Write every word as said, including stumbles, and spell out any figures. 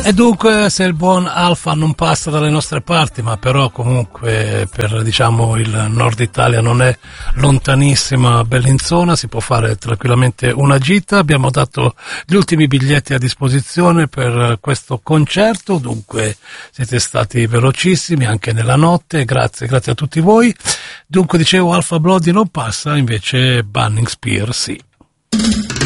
E dunque, se il buon Alfa non passa dalle nostre parti, ma però comunque per, diciamo, il nord Italia non è lontanissima Bellinzona, si può fare tranquillamente una gita. Abbiamo dato gli ultimi biglietti a disposizione per questo concerto, dunque siete stati velocissimi anche nella notte, grazie, grazie a tutti voi. Dunque dicevo, Alpha Bloody non passa, invece Burning Spear sì.